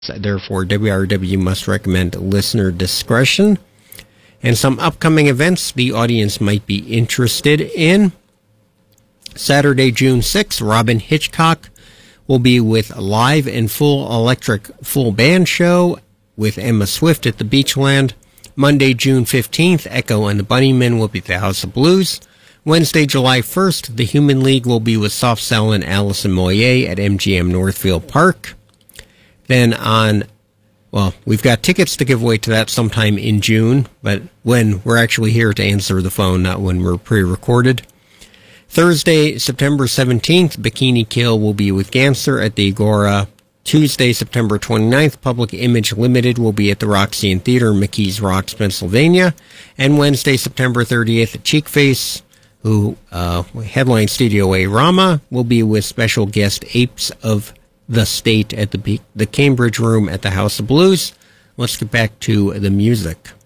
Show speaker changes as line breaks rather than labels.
Therefore, WRW must recommend listener discretion. And some upcoming events the audience might be interested in. Saturday, June 6th, Robin Hitchcock will be with live and full electric full band show with Emma Swift at the Beachland. Monday, June 15th, Echo and the Bunnymen will be at the House of Blues. Wednesday, July 1st, the Human League will be with Soft Cell and Alison Moyer at MGM Northfield Park. Then we've got tickets to give away to that sometime in June, but when we're actually here to answer the phone, not when we're pre-recorded. Thursday, September 17th, Bikini Kill will be with Ganser at the Agora. Tuesday, September 29th, Public Image Limited will be at the Roxy Theater, McKees Rocks, Pennsylvania. And Wednesday, September 30th, Cheekface, who headline Studio A Rama, will be with special guest Apes of the State at the Cambridge Room at the House of Blues. Let's get back to the music.